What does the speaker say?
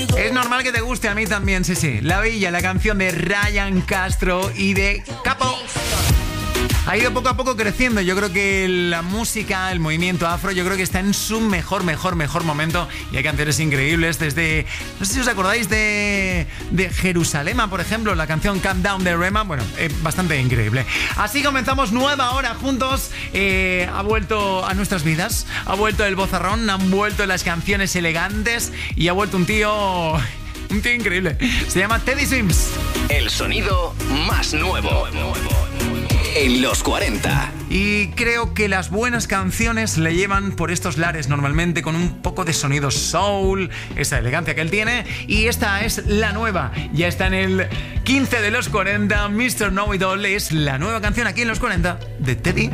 Es normal que te guste, a mí también, sí. La Villa, la canción de Ryan Castro y de Capo. Ha ido poco a poco creciendo. Yo creo que la música, el movimiento afro, yo creo que está en su mejor momento. Y hay canciones increíbles desde... No sé si os acordáis de Jerusalema, por ejemplo, la canción Calm Down de Rema. Bueno, bastante increíble. Así comenzamos nueva hora juntos. Ha vuelto a nuestras vidas. Ha vuelto el vozarrón, han vuelto las canciones elegantes. Y ha vuelto un tío increíble. Se llama Teddy Swims. El sonido más nuevo en los 40. Y creo que las buenas canciones le llevan por estos lares normalmente con un poco de sonido soul, esa elegancia que él tiene. Y esta es la nueva. Ya está en el 15 de los 40. Mr. Know It All es la nueva canción aquí en los 40 de Teddy